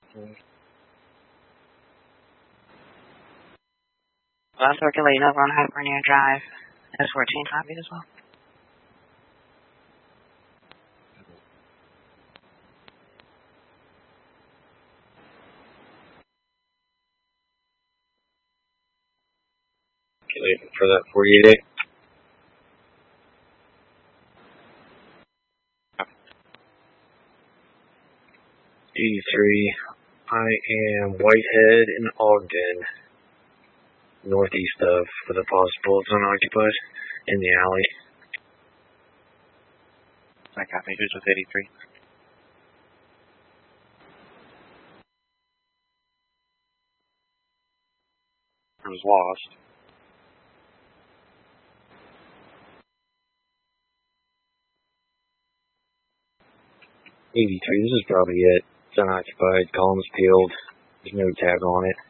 Well, circulating over on Hibernia Drive. S14 copied as well. Waiting for that 48A. D3, I am Whitehead in Ogden, northeast of for the possible. It's unoccupied in the alley. I copy. Who's with 83? I was lost. This is probably it. It's unoccupied. Column's peeled. There's no tag on it.